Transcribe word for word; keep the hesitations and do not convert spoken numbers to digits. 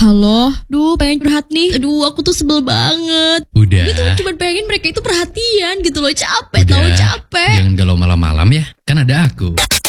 Halo, duh pengen curhat nih. Aduh aku tuh sebel banget. Udah. Gue tuh cuma pengen mereka itu perhatian gitu loh. Capek Udah. tau capek. Jangan galau malam-malam ya. Kan ada aku.